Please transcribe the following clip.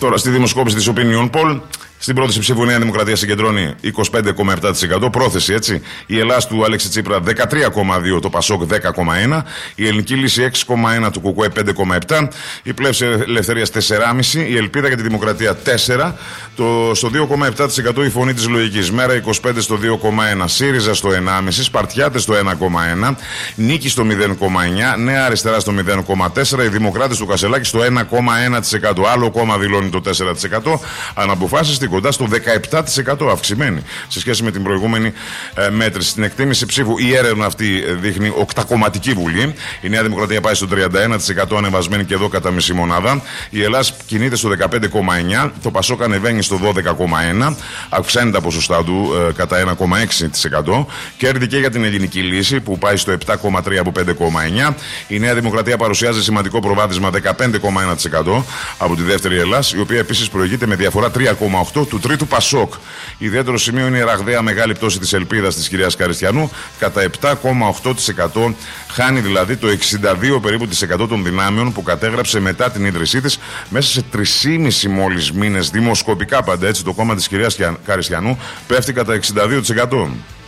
Τώρα στη δημοσκόπηση της Opinion Poll, στην πρόταση ψήφου η Νέα Δημοκρατία συγκεντρώνει 25,7%. Πρόθεση, έτσι. Η Ελλάς του Αλέξη Τσίπρα 13,2%, το Πασόκ 10,1%. Η Ελληνική Λύση 6,1%, το Κουκουέ 5,7%. Η Πλεύση Ελευθερίας 4,5%. Η Ελπίδα για τη Δημοκρατία 4%. Στο 2,7% η Φωνή της Λογικής. Μέρα 25% στο 2,1%. ΣΥΡΙΖΑ στο 1,5%. Σπαρτιάτες στο 1,1%. Νίκη στο 0,9%. Νέα Αριστερά στο 0,4%. Οι Δημοκράτες του Κασελάκη στο 1,1%. Άλλο κόμμα δηλώνει το 4%. Αναποφάσεις κοντά στο 17% αυξημένη σε σχέση με την προηγούμενη μέτρηση. Στην εκτίμηση ψήφου η έρευνα αυτή δείχνει οκτακομματική βουλή. Η Νέα Δημοκρατία πάει στο 31%, ανεβασμένη και εδώ κατά μισή μονάδα. Η Ελλάς κινείται στο 15,9%. Το Πασόκ ανεβαίνει στο 12,1%. Αυξάνει τα ποσοστά του κατά 1,6%. Κέρδη και για την Ελληνική Λύση που πάει στο 7,3% από 5,9%. Η Νέα Δημοκρατία παρουσιάζει σημαντικό προβάδισμα 15,1% από τη δεύτερη Ελλάς, η οποία επίσης προηγείται με διαφορά 3,8% του τρίτου Πασόκ. Ιδιαίτερο σημείο είναι η ραγδαία μεγάλη πτώση της Ελπίδας της κυρίας Καριστιανού κατά 7,8%. Χάνει δηλαδή το 62 περίπου της 100 των δυνάμεων που κατέγραψε μετά την ίδρυσή της μέσα σε 3,5 μόλις μήνες. Δημοσκοπικά πάντα, έτσι, το κόμμα της κυρίας Καριστιανού πέφτει κατά 62%.